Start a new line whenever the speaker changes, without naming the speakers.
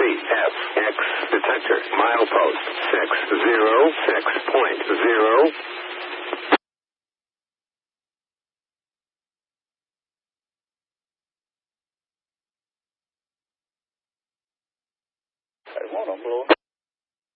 CFX detector. Milepost 606.0.
I want them blowing.